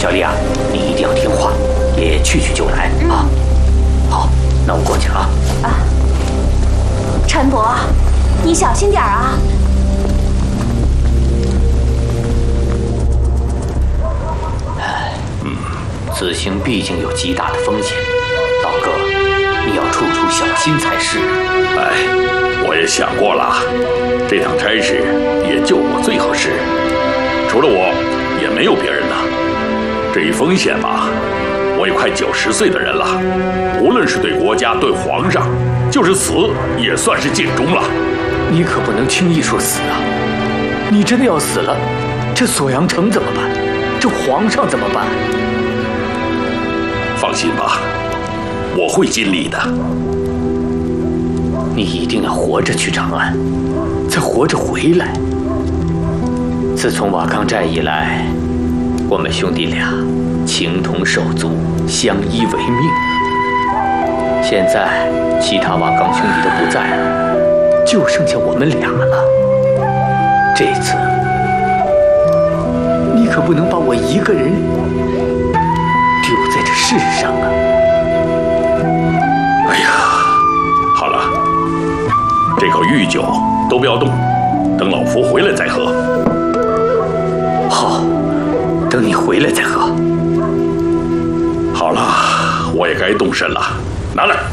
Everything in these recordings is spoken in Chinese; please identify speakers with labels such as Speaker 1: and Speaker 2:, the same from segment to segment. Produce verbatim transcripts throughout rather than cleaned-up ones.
Speaker 1: 小丽啊，你一定要听话，也去去就来啊。好，那我过去啊。
Speaker 2: 啊，陈伯，你小心点啊。
Speaker 1: 嗯，此行毕竟有极大的风险，老哥，你要处处小心才是。
Speaker 3: 哎，我也想过了，这趟差事也就我最合适，除了我也没有别人了。这一风险嘛，我也快九十岁的人了，无论是对国家对皇上，就是死也算是尽忠了。
Speaker 1: 你可不能轻易说死啊！你真的要死了，这锁阳城怎么办？这皇上怎么办？
Speaker 3: 放心吧，我会尽力的。
Speaker 1: 你一定要活着去长安，再活着回来。自从瓦岗寨以来，我们兄弟俩情同手足，相依为命。现在其他瓦岗兄弟都不在了，就剩下我们俩了。这次你可不能把我一个人丢在这世上啊！
Speaker 3: 哎呀，好了，这口御酒都不要动，等老夫回来再喝。
Speaker 1: 好，等你回来再喝。
Speaker 3: 好了，我也该动身了，拿来。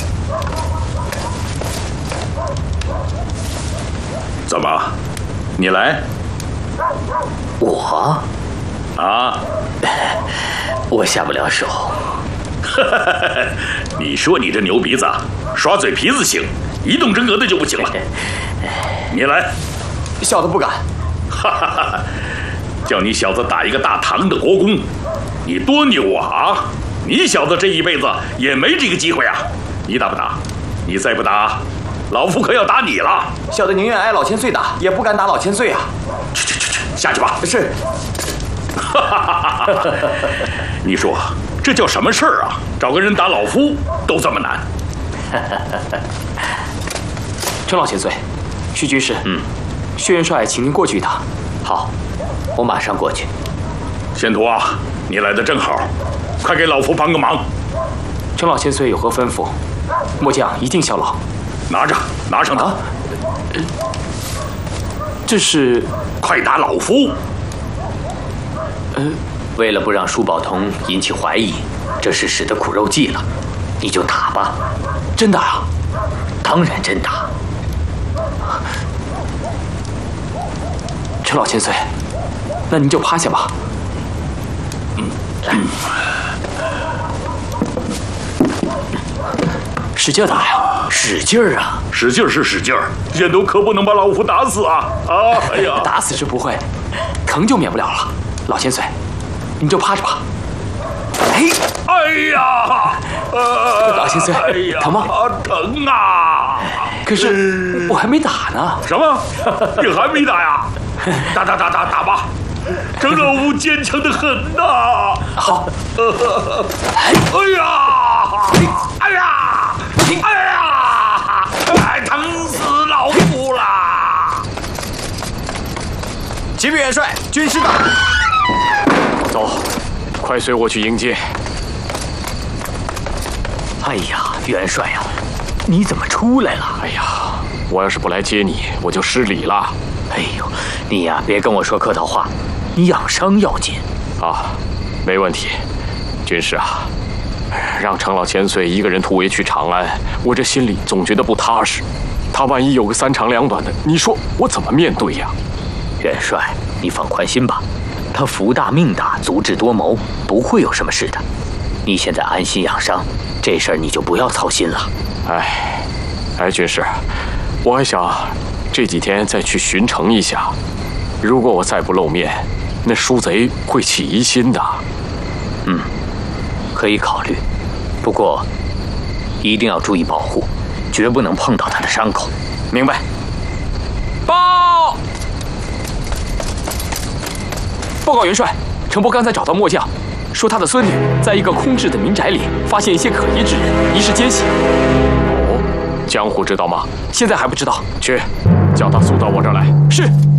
Speaker 3: 怎么，你来？
Speaker 1: 我？
Speaker 3: 啊？
Speaker 1: 我下不了手。
Speaker 3: 你说你这牛鼻子，耍嘴皮子行，一动真格的就不行了。你来。
Speaker 4: 小的不敢。
Speaker 3: 哈哈哈！叫你小子打一个大唐的国公，你多牛啊啊！你小子这一辈子也没这个机会啊！你打不打？你再不打，老夫可要打你了。
Speaker 4: 小的宁愿挨老千岁打，也不敢打老千岁啊！
Speaker 3: 去去去去，下去吧。
Speaker 4: 是。
Speaker 3: 哈哈哈哈！你说这叫什么事儿啊？找个人打老夫都这么难。
Speaker 4: 陈老千岁，徐军师，
Speaker 1: 嗯，
Speaker 4: 薛元帅请您过去一趟。
Speaker 1: 好，我马上过去。
Speaker 3: 仙徒啊，你来的正好，快给老夫帮个忙。
Speaker 4: 陈老千岁有何吩咐，末将一定效劳。
Speaker 3: 拿着，拿上它。啊
Speaker 4: 呃、这是
Speaker 3: 快打老夫！
Speaker 1: 呃，为了不让舒宝同引起怀疑，这是使的苦肉计了，你就打吧。
Speaker 4: 真打啊？
Speaker 1: 当然真打。
Speaker 4: 陈老千岁，那您就趴下吧。
Speaker 1: 嗯，来，
Speaker 4: 使劲打呀！
Speaker 1: 使劲儿啊！
Speaker 3: 使劲儿是使劲儿，仙徒可不能把老夫打死啊！啊，哎呀，
Speaker 4: 打死是不会，疼就免不了了。老千岁，您就趴着吧。哎，
Speaker 3: 哎呀，
Speaker 4: 呃、老千岁，哎呀，疼吗？
Speaker 3: 疼啊！
Speaker 4: 可是我还没打呢。
Speaker 3: 什么？你还没打呀？打打打打打吧！这老夫坚强的很呐。
Speaker 4: 好。
Speaker 3: 哎呀！哎呀！哎呀！哎，疼死老夫了！
Speaker 4: 启禀元帅，军师到。走，快随我去迎接。
Speaker 1: 哎呀，元帅呀，你怎么出来了？
Speaker 4: 哎呀，我要是不来接你，我就失礼了。
Speaker 1: 哎呦，你呀，别跟我说客套话，你养伤要紧。
Speaker 4: 啊，没问题，军师啊，让程老千岁一个人突围去长安，我这心里总觉得不踏实。他万一有个三长两短的，你说我怎么面对呀？
Speaker 1: 元帅，你放宽心吧，他福大命大，足智多谋，不会有什么事的。你现在安心养伤，这事儿你就不要操心了。
Speaker 4: 哎，哎，军师，我还想这几天再去巡城一下。如果我再不露面，那书贼会起疑心的。
Speaker 1: 嗯，可以考虑，不过一定要注意保护，绝不能碰到他的伤口。
Speaker 4: 明白。报！报告元帅，程伯刚才找到末将，说他的孙女在一个空置的民宅里发现一些可疑之人，疑是奸细。哦，江湖知道吗？现在还不知道。去，叫他速到我这儿来。是。